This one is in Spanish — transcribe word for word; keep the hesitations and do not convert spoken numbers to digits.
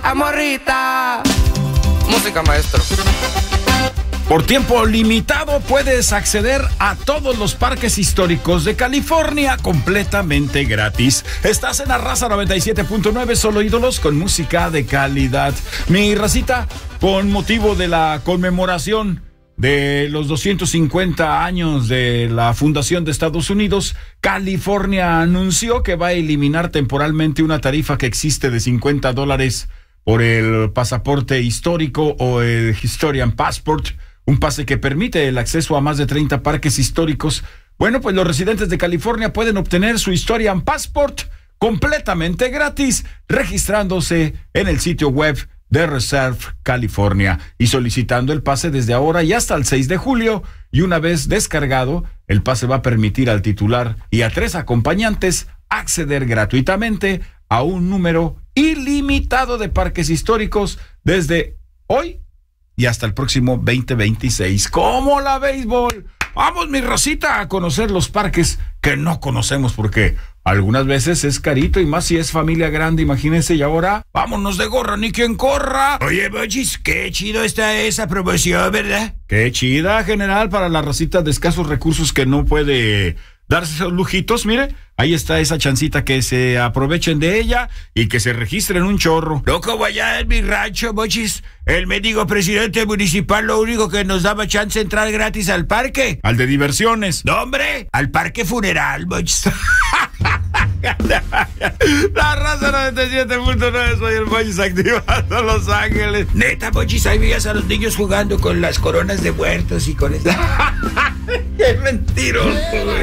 Amorrita. Música, maestro. Por tiempo limitado puedes acceder a todos los parques históricos de California completamente gratis. Estás en Arrasa noventa y siete punto nueve, solo ídolos con música de calidad. Mi racita, con motivo de la conmemoración de los doscientos cincuenta años de la fundación de Estados Unidos, California anunció que va a eliminar temporalmente una tarifa que existe de cincuenta dólares por el pasaporte histórico o el Historian Passport, un pase que permite el acceso a más de treinta parques históricos. Bueno, pues los residentes de California pueden obtener su Historian Passport completamente gratis, registrándose en el sitio web de Reserve California y solicitando el pase desde ahora y hasta el seis de julio. Y una vez descargado, el pase va a permitir al titular y a tres acompañantes acceder gratuitamente a un número ilimitado de parques históricos desde hoy y hasta el próximo veinte veintiséis. ¿Cómo la béisbol? Vamos, mi rosita, a conocer los parques que no conocemos, porque algunas veces es carito y más si es familia grande, imagínense. Y ahora, vámonos de gorra, ni quien corra. Oye, Bochis, qué chido está esa promoción, ¿verdad? Qué chida, general, para la racita de escasos recursos que no puede darse esos lujitos. Mire, ahí está esa chancita, que se aprovechen de ella y que se registren un chorro. No como allá en mi rancho, Bochis, el mendigo presidente municipal lo único que nos daba chance de entrar gratis al parque. Al de diversiones. No, hombre, al parque funeral, Bochis. La Raza noventa y siete punto nueve, soy el Bochis activando Los Ángeles. Neta, Bochis, ahí veías a los niños jugando con las coronas de muertos y con esa. ¡Qué mentiroso, güey!